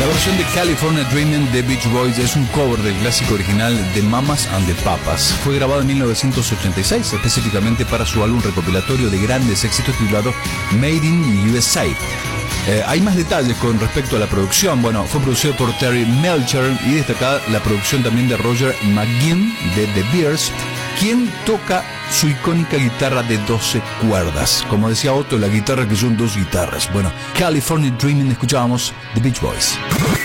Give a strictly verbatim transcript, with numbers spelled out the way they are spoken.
La versión de California Dreamin' de Beach Boys es un cover del clásico original de Mamas and the Papas. Fue grabado en mil novecientos ochenta y seis, específicamente para su álbum recopilatorio de grandes éxitos titulado Made in U S A. Eh, hay más detalles con respecto a la producción. Bueno, fue producido por Terry Melcher y destacada la producción también de Roger McGuinn de The Bears, quien toca su icónica guitarra de doce cuerdas. Como decía Otto, la guitarra que son dos guitarras. Bueno, California Dreamin' escuchábamos The Beach Boys.